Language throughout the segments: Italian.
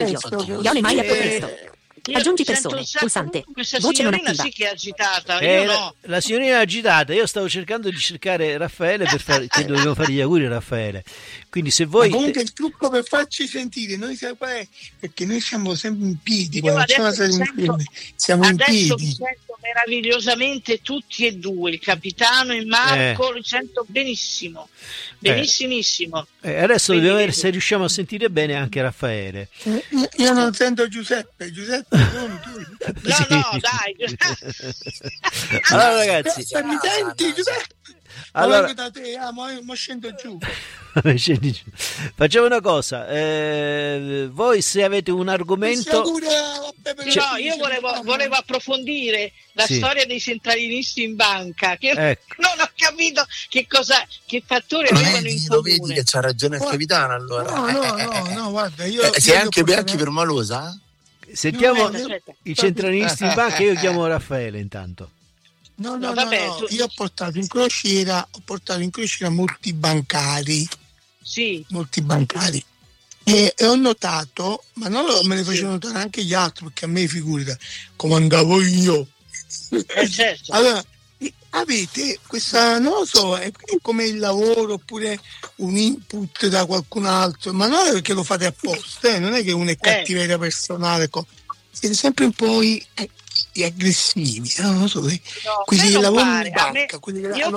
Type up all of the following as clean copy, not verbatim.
radio. Iole Maya questo. Aggiungi persone, pulsante, voce non attiva. Sì che è agitata, io no. La signorina è agitata, io stavo cercando di cercare Raffaele che dobbiamo fare gli auguri a Raffaele. Quindi se voi... Ma comunque il trucco per farci sentire, noi sai qual è? Perché noi siamo sempre in piedi, Io quando c'è una serie di film, siamo in adesso piedi. mi sento meravigliosamente tutti e due, il capitano e Marco, li sento benissimo, benissimissimo. Adesso dobbiamo vedere se riusciamo a sentire bene anche Raffaele. Io non sento Giuseppe non tu. No, dai. Allora ragazzi, mi senti Giuseppe? allora Da te, mo scendo giù. facciamo una cosa, voi se avete un argomento No, io volevo approfondire la storia dei centralinisti in banca, che non ho capito che fattori avevano in comune. Vedi che c'ha ragione il capitano, allora. No, guarda, io sei anche permalosa? Sentiamo i centralinisti in banca, io chiamo Raffaele intanto. No, io ho portato in crociera molti bancari. Sì. Molti bancari. E ho notato, ma non me ne facevano notare anche gli altri, perché a me figurita, comandavo io. Certo. Allora, avete questa, non lo so, è come il lavoro oppure un input da qualcun altro, ma non è perché lo fate apposta, non è che uno è cattiveria personale, siete sempre un po' aggressivi, non lo so, quelli che lavorano in banca, io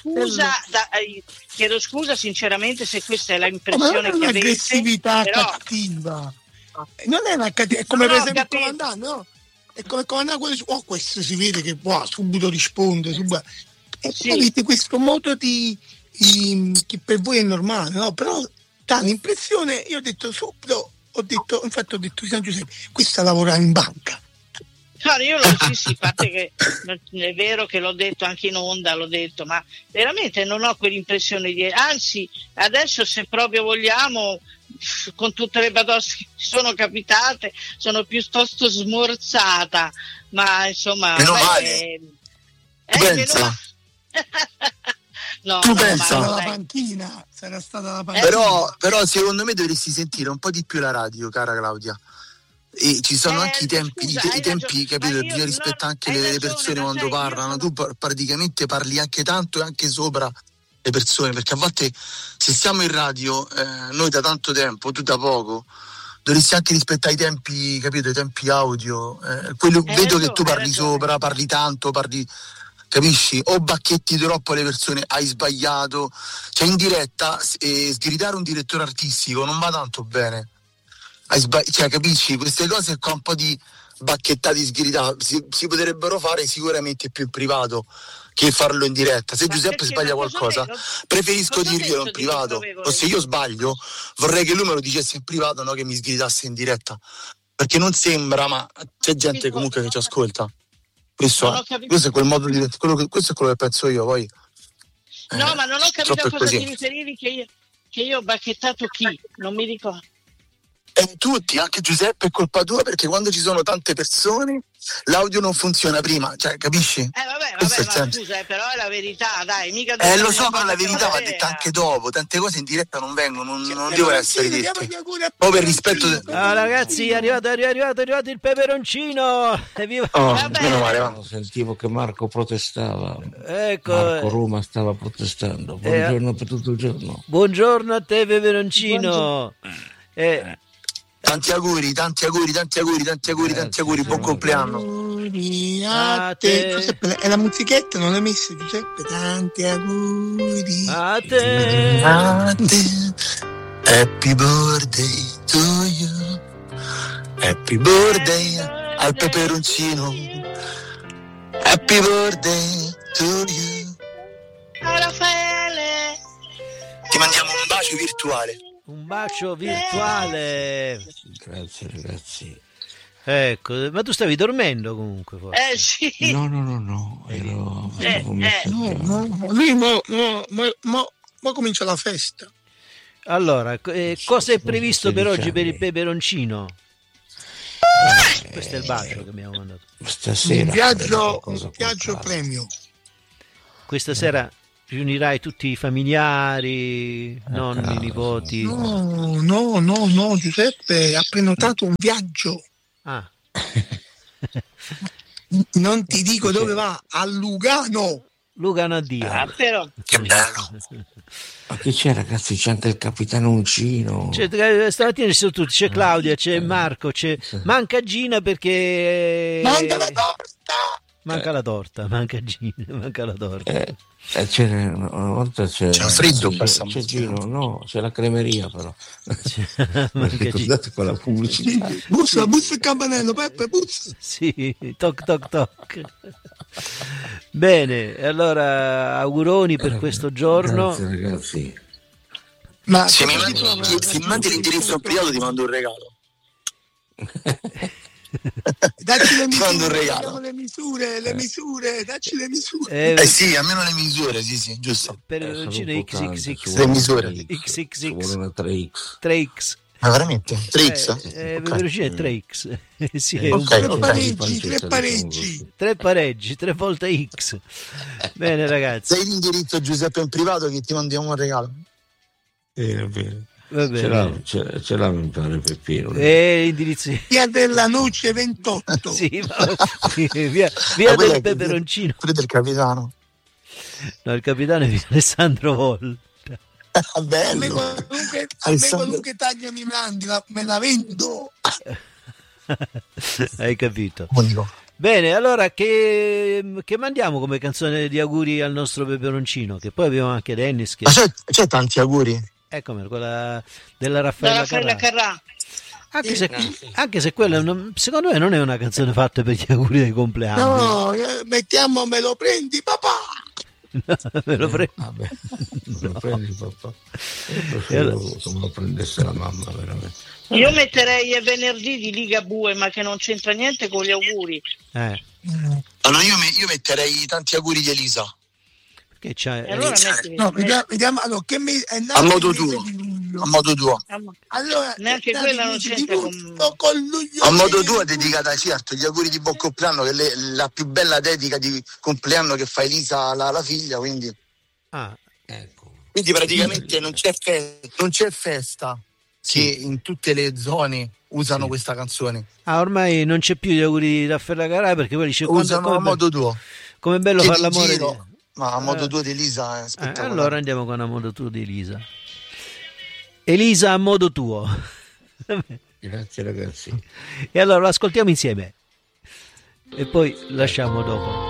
chiedo scusa sinceramente se questa è l'impressione che avete. Un'aggressività cattiva, non è una cattiva, è come per esempio il comandante, no? È come il comandante, questo si vede che subito risponde, avete questo modo di che per voi è normale, no? Però dà l'impressione, io ho detto subito, ho detto San Giuseppe, questa lavora in banca. No, io sì, parte che è vero che l'ho detto anche in onda, ma veramente non ho quell'impressione anzi, adesso se proprio vogliamo, con tutte le batoste che mi sono capitate, sono piuttosto smorzata, ma insomma... Meno male. Pensa. No, tu pensa la panchina, sarà stata la panchina. Però secondo me dovresti sentire un po' di più la radio, cara Claudia. E ci sono anche i tempi, capito? Bisogna rispettare anche le persone quando parlano. Tu praticamente parli anche tanto e anche sopra le persone, perché a volte se siamo in radio, noi da tanto tempo, tu da poco, dovresti anche rispettare i tempi, capito? I tempi audio. Vedo che tu parli sopra, parli tanto, capisci? O bacchetti troppo alle persone, hai sbagliato. Cioè in diretta sgridare un direttore artistico non va tanto bene. Cioè capisci, queste cose qua un po' di bacchettati sgridati si potrebbero fare sicuramente più in privato che farlo in diretta. Se Giuseppe sbaglia qualcosa preferisco dirglielo in privato, o se io sbaglio vorrei che lui me lo dicesse in privato, no che mi sgridasse in diretta, perché non sembra, ma c'è gente comunque che ci ascolta. Questo è quel modo di questo è quello che penso io, poi no, ma non ho capito a cosa ti riferivi che io ho bacchettato chi, non mi ricordo. Tutti, anche Giuseppe è colpa tua, perché quando ci sono tante persone l'audio non funziona prima, cioè capisci? Vabbè, ma scusa, però è la verità, dai, mica lo so, però la verità va detta anche dopo, tante cose in diretta non vengono, non devono essere dette. Poi per rispetto ragazzi, è arrivato il peperoncino. Meno male, va. Sentivo che Marco protestava. Ecco. Marco Roma stava protestando. Buongiorno per tutto il giorno. Buongiorno a te, peperoncino. Tanti auguri, buon compleanno. A te. Giuseppe, è la musichetta, non l'hai messa, Giuseppe? Tanti auguri a te. Happy birthday to you. Happy birthday al peperoncino. Happy birthday to you. Raffaele. Ti mandiamo un bacio virtuale. Un bacio virtuale. Grazie ragazzi. Ecco, ma tu stavi dormendo comunque forse? Sì. No, ero lui mo comincia la festa. Allora, cosa è previsto per oggi per il peperoncino? Questo è il bacio che abbiamo mandato. Stasera Un viaggio premium. Questa sera riunirai tutti i familiari, nonni, nipoti? No, Giuseppe ha prenotato un viaggio. Ah. Non ti dico dove va, a Lugano. Lugano a Dio. Però. Che bello. Ma che c'è, ragazzi? C'è anche il capitano Uncino. Stamattina ci sono tutti, c'è Claudia, c'è Marco, manca Gina perché Manca la torta. Manca Gina, manca la torta. Una volta c'è freddo, c'è Gino, no, c'è la cremeria però. Ricordate quella pubblicità? Bussa il campanello, Peppe, bussa. Sì, toc toc toc. Bene, allora auguroni per questo giorno. Grazie ragazzi. Ma se mi mandi l'indirizzo privato ti mando un regalo. Dacci le misure, mando un regalo. le misure, dacci le misure. Sì, almeno le misure, sì, giusto. Per XXX. Le misure. XXX. Vuole una 3X. 3X. Ma veramente? 3X? Peperoncino è 3X. Sì, è tre pareggi, 3 volte X. Bene ragazzi. Dai l'indirizzo a Giuseppe in privato che ti mandiamo un regalo. Va bene. Ce l'ha mi pare Peppino. Indirizzo. Via della Noce 28. Sì, via del Peperoncino. Pure del capitano. No, il capitano è Alessandro Volta. Bello. A me qualunque taglia mi mandi, me la vendo. Hai capito? Unico. Bene, allora che mandiamo come canzone di auguri al nostro Peperoncino? Che poi abbiamo anche Dennis. Ma c'è tanti auguri. Ecco, quella della Raffaella Carrà. Anche se quella secondo me non è una canzone fatta per gli auguri dei compleanni. No, mettiamo me lo prendi papà. No, me lo prendi. Vabbè, me lo prendi papà. Io se me lo prendesse la mamma veramente. Io metterei il venerdì di Ligabue, ma che non c'entra niente con gli auguri. Allora io metterei tanti auguri di Elisa. Che c'è? Allora vediamo allora, che a modo tuo. Allora neanche quella non c'entra con luglio. A modo tuo è dedicata, certo, gli auguri di buon compleanno, che è la più bella dedica di compleanno che fa Elisa alla figlia, quindi. Ecco. Quindi praticamente non c'è festa che in tutte le zone usano questa canzone. Ormai non c'è più gli auguri di Raffaella Carrà perché poi dice usano a modo tuo. Com'è bello far l'amore. Ma a modo tuo di Elisa è spettacolare. Allora andiamo con a modo tuo di Elisa. Elisa a modo tuo. Grazie ragazzi. E allora lo ascoltiamo insieme. E poi lasciamo dopo.